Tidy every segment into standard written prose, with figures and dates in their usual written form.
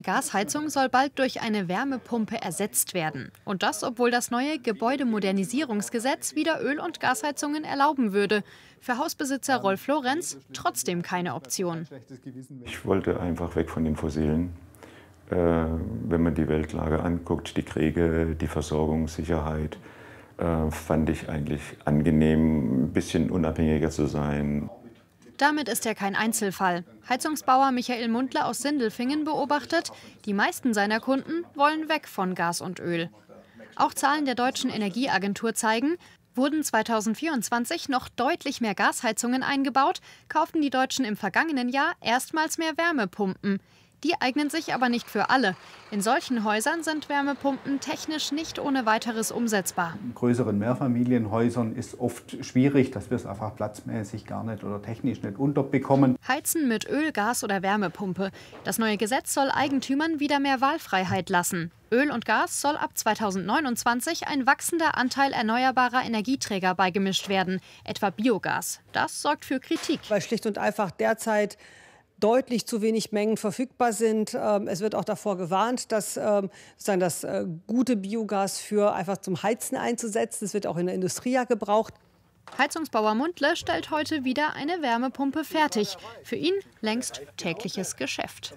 Gasheizung soll bald durch eine Wärmepumpe ersetzt werden. Und das, obwohl das neue Gebäudemodernisierungsgesetz wieder Öl- und Gasheizungen erlauben würde. Für Hausbesitzer Rolf Lorenz trotzdem keine Option. Ich wollte einfach weg von den Fossilen. Wenn man die Weltlage anguckt, die Kriege, die Versorgungssicherheit, fand ich eigentlich angenehm, ein bisschen unabhängiger zu sein. Damit ist er kein Einzelfall. Heizungsbauer Michael Mundler aus Sindelfingen beobachtet, die meisten seiner Kunden wollen weg von Gas und Öl. Auch Zahlen der Deutschen Energieagentur zeigen, wurden 2024 noch deutlich mehr Gasheizungen eingebaut, kauften die Deutschen im vergangenen Jahr erstmals mehr Wärmepumpen. Die eignen sich aber nicht für alle. In solchen Häusern sind Wärmepumpen technisch nicht ohne weiteres umsetzbar. In größeren Mehrfamilienhäusern ist oft schwierig, dass wir es einfach platzmäßig gar nicht oder technisch nicht unterbekommen. Heizen mit Öl, Gas oder Wärmepumpe. Das neue Gesetz soll Eigentümern wieder mehr Wahlfreiheit lassen. Öl und Gas soll ab 2029 ein wachsender Anteil erneuerbarer Energieträger beigemischt werden, etwa Biogas. Das sorgt für Kritik. Weil schlicht und einfach derzeit deutlich zu wenig Mengen verfügbar sind. Es wird auch davor gewarnt, dass das gute Biogas für einfach zum Heizen einzusetzen. Es wird auch in der Industrie ja gebraucht. Heizungsbauer Mundle stellt heute wieder eine Wärmepumpe fertig. Für ihn längst tägliches Geschäft.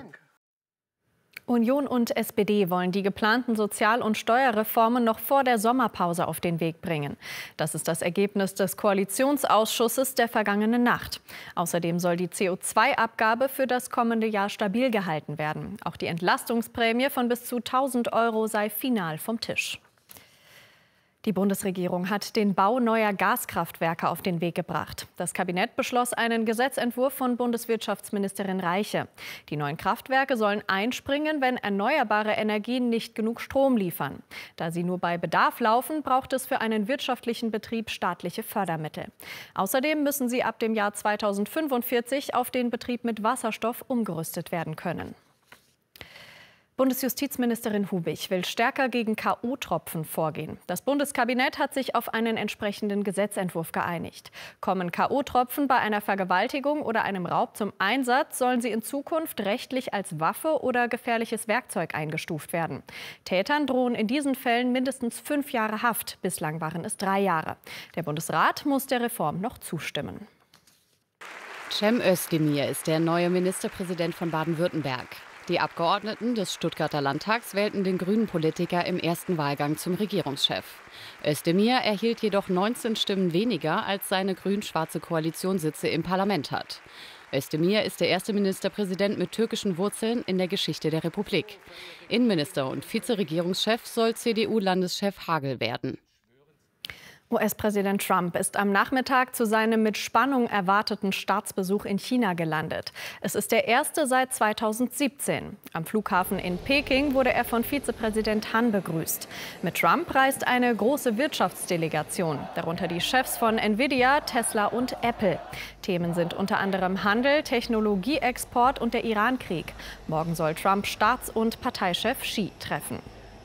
Union und SPD wollen die geplanten Sozial- und Steuerreformen noch vor der Sommerpause auf den Weg bringen. Das ist das Ergebnis des Koalitionsausschusses der vergangenen Nacht. Außerdem soll die CO2-Abgabe für das kommende Jahr stabil gehalten werden. Auch die Entlastungsprämie von bis zu 1.000 € sei final vom Tisch. Die Bundesregierung hat den Bau neuer Gaskraftwerke auf den Weg gebracht. Das Kabinett beschloss einen Gesetzentwurf von Bundeswirtschaftsministerin Reiche. Die neuen Kraftwerke sollen einspringen, wenn erneuerbare Energien nicht genug Strom liefern. Da sie nur bei Bedarf laufen, braucht es für einen wirtschaftlichen Betrieb staatliche Fördermittel. Außerdem müssen sie ab dem Jahr 2045 auf den Betrieb mit Wasserstoff umgerüstet werden können. Bundesjustizministerin Hubig will stärker gegen K.O.-Tropfen vorgehen. Das Bundeskabinett hat sich auf einen entsprechenden Gesetzentwurf geeinigt. Kommen K.O.-Tropfen bei einer Vergewaltigung oder einem Raub zum Einsatz, sollen sie in Zukunft rechtlich als Waffe oder gefährliches Werkzeug eingestuft werden. Tätern drohen in diesen Fällen mindestens 5 Jahre Haft. Bislang waren es 3 Jahre. Der Bundesrat muss der Reform noch zustimmen. Cem Özdemir ist der neue Ministerpräsident von Baden-Württemberg. Die Abgeordneten des Stuttgarter Landtags wählten den grünen Politiker im ersten Wahlgang zum Regierungschef. Özdemir erhielt jedoch 19 Stimmen weniger, als seine grün-schwarze Koalition Sitze im Parlament hat. Özdemir ist der erste Ministerpräsident mit türkischen Wurzeln in der Geschichte der Republik. Innenminister und Vizeregierungschef soll CDU-Landeschef Hagel werden. US-Präsident Trump ist am Nachmittag zu seinem mit Spannung erwarteten Staatsbesuch in China gelandet. Es ist der erste seit 2017. Am Flughafen in Peking wurde er von Vizepräsident Han begrüßt. Mit Trump reist eine große Wirtschaftsdelegation, darunter die Chefs von Nvidia, Tesla und Apple. Themen sind unter anderem Handel, Technologieexport und der Irankrieg. Morgen soll Trump Staats- und Parteichef Xi treffen.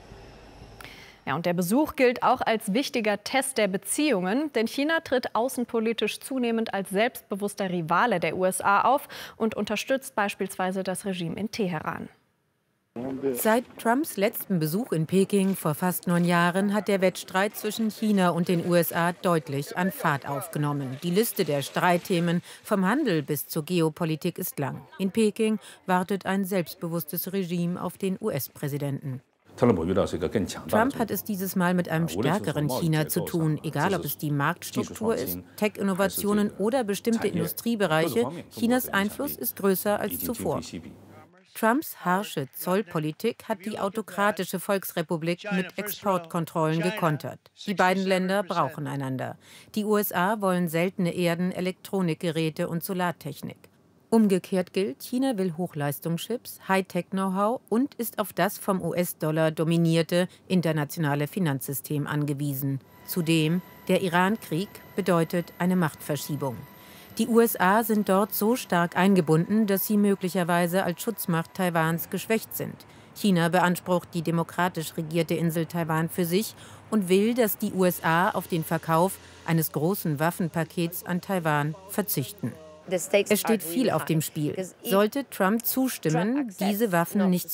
Ja, und der Besuch gilt auch als wichtiger Test der Beziehungen, denn China tritt außenpolitisch zunehmend als selbstbewusster Rivale der USA auf und unterstützt beispielsweise das Regime in Teheran. Seit Trumps letzten Besuch in Peking vor fast 9 Jahren hat der Wettstreit zwischen China und den USA deutlich an Fahrt aufgenommen. Die Liste der Streitthemen vom Handel bis zur Geopolitik ist lang. In Peking wartet ein selbstbewusstes Regime auf den US-Präsidenten. Trump hat es dieses Mal mit einem stärkeren China zu tun, egal ob es die Marktstruktur ist, Tech-Innovationen oder bestimmte Industriebereiche. Chinas Einfluss ist größer als zuvor. Trumps harsche Zollpolitik hat die autokratische Volksrepublik mit Exportkontrollen gekontert. Die beiden Länder brauchen einander. Die USA wollen seltene Erden, Elektronikgeräte und Solartechnik. Umgekehrt gilt, China will Hochleistungschips, Hightech-Know-how und ist auf das vom US-Dollar dominierte internationale Finanzsystem angewiesen. Zudem, der Iran-Krieg bedeutet eine Machtverschiebung. Die USA sind dort so stark eingebunden, dass sie möglicherweise als Schutzmacht Taiwans geschwächt sind. China beansprucht die demokratisch regierte Insel Taiwan für sich und will, dass die USA auf den Verkauf eines großen Waffenpakets an Taiwan verzichten. Es steht viel auf dem Spiel. Sollte Trump zustimmen, diese Waffen nicht